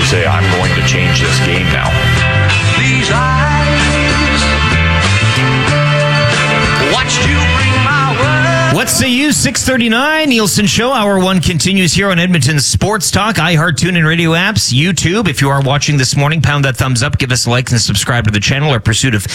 say, I'm going to change this game now. These eyes watched you bring my world. What say you? 6:39, Nielsen Show. Hour 1 continues here on Edmonton's Sports Talk, iHeart, TuneIn Radio apps, YouTube. If you are watching this morning, pound that thumbs up, give us a like, and subscribe to the channel. Our pursuit of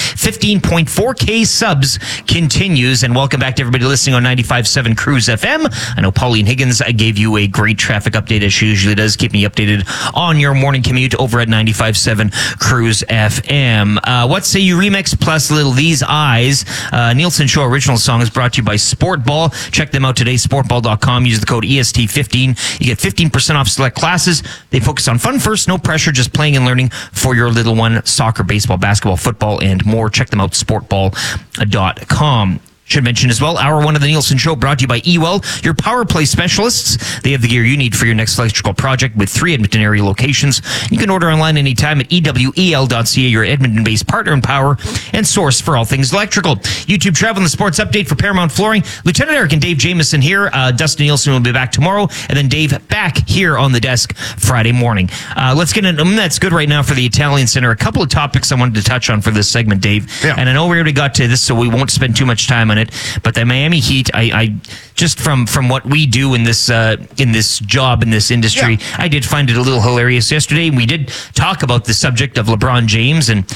15.4K subs continues. And welcome back to everybody listening on 95.7 Cruise FM. I know Pauline Higgins gave you a great traffic update, as she usually does. Keep me updated on your morning commute over at 95.7 Cruise FM. What say you remix plus Little These Eyes? Nielsen Show original song is brought to you by Sportball. Check them out today, sportball.com. Use the code EST15. You get 15% off select classes. They focus on fun first, no pressure, just playing and learning for your little one. Soccer, baseball, basketball, football, and more. Check them out, sportball.com. Should mention as well, Hour 1 of the Nielsen Show brought to you by Ewell, your power play specialists. They have the gear you need for your next electrical project with 3 Edmonton area locations. You can order online anytime at ewel.ca, your Edmonton-based partner in power and source for all things electrical. YouTube travel and the sports update for Paramount Flooring. Lieutenant Eric and Dave Jamieson here. Dustin Nielsen will be back tomorrow, and then Dave back here on the desk Friday morning. Let's get into that's good right now for the Italian Center. A couple of topics I wanted to touch on for this segment, Dave. Yeah. And I know we already got to this, so we won't spend too much time on it. But the Miami Heat, I just from what we do in this job, in this industry, I did find it a little hilarious yesterday. We did talk about the subject of LeBron James, and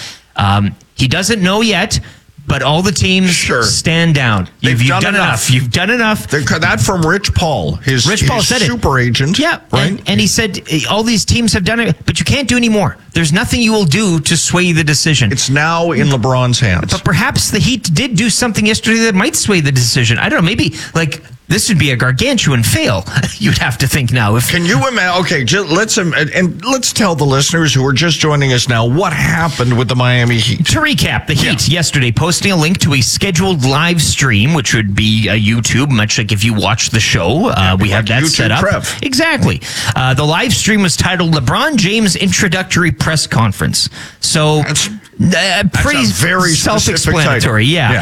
he doesn't know yet, but all the teams stand down. You've done enough. You've done enough. That from Rich Paul, his said super agent. Yeah, right? And he said all these teams have done it, but you can't do any more. There's nothing you will do to sway the decision. It's now in LeBron's hands. But perhaps the Heat did do something yesterday that might sway the decision. I don't know. Maybe this would be a gargantuan fail. You'd have to think now. Can you imagine? Okay, let's tell the listeners who are just joining us now what happened with the Miami Heat. To recap, the Heat yesterday posting a link to a scheduled live stream, which would be a YouTube, much like if you watch the show. We have that YouTube set up. Prep. Exactly. The live stream was titled LeBron James Introductory Press Conference. So pretty very self-explanatory. Yeah.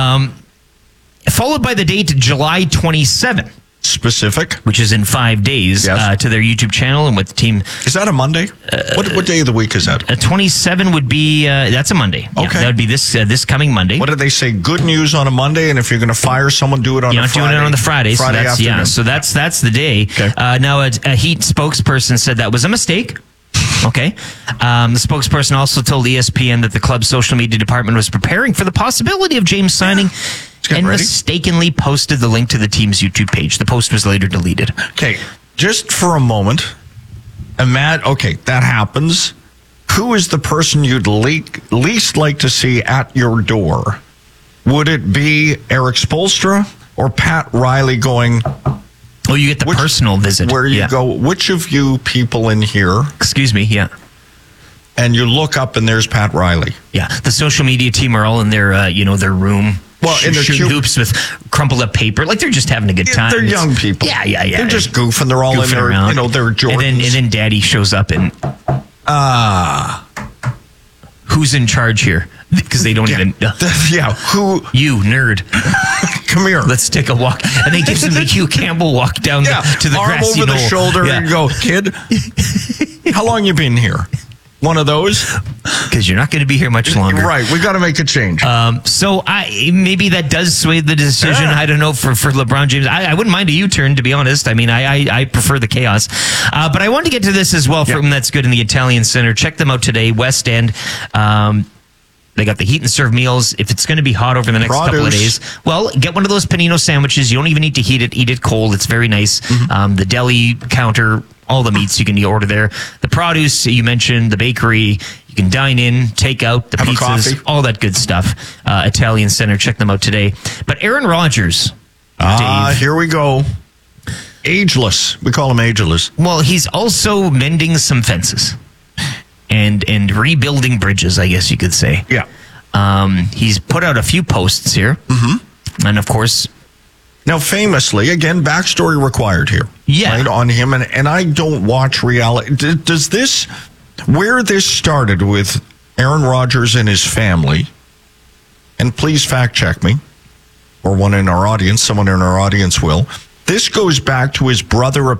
Followed by the date July 27. Specific. Which is in 5 days to their YouTube channel and with the team. Is that a Monday? What day of the week is that? 27 would be, that's a Monday. Okay. Yeah, that would be this coming Monday. What did they say? Good news on a Monday, and if you're going to fire someone, do it on a Friday. You're not doing it on the Friday. Friday afternoon. So that's the day. Okay. Now, a Heat spokesperson said that was a mistake. Okay. The spokesperson also told ESPN that the club's social media department was preparing for the possibility of James signing and mistakenly posted the link to the team's YouTube page. The post was later deleted. Okay. Just for a moment, that happens. Who is the person you'd least like to see at your door? Would it be Eric Spoelstra or Pat Riley going... Oh, you get the personal visit. Where you go, which of you people in here... Excuse me, and you look up and there's Pat Riley. Yeah, the social media team are all in their, their room. Well, in their shooting hoops with crumpled up paper. Like, they're just having a good time. They're young people. Yeah. They're just goofing. They're all in their, around. Their Jordans. And then Daddy shows up and... Who's in charge here? Because they don't even... who... You, nerd. Come here. Let's take a walk. And they gives him the Hugh Campbell walk down to the arm grassy over knoll. the shoulder and go, kid, how long you been here? One of those? Because you're not going to be here much longer. Right. We got to make a change. So maybe that does sway the decision. I don't know, for LeBron James. I wouldn't mind a U-turn, to be honest. I mean, I prefer the chaos. But I want to get to this as well from That's Good in the Italian Center. Check them out today. West End. They got the heat and serve meals. If it's going to be hot over the next couple of days, well, get one of those panino sandwiches. You don't even need to heat it. Eat it cold. It's very nice. The deli counter, all the meats you can order there. The produce you mentioned, the bakery. You can dine in, take out, the pizzas, all that good stuff. Italian Center. Check them out today. But Aaron Rodgers. Dave, here we go. Ageless. We call him ageless. Well, he's also mending some fences. And rebuilding bridges, I guess you could say. Yeah. He's put out a few posts here. Mm-hmm. And, of course... Now, famously, again, backstory required here. Yeah. Right, on him. And I don't watch reality. Does this... Where this started with Aaron Rodgers and his family, and please fact check me, or someone in our audience will. This goes back to his brother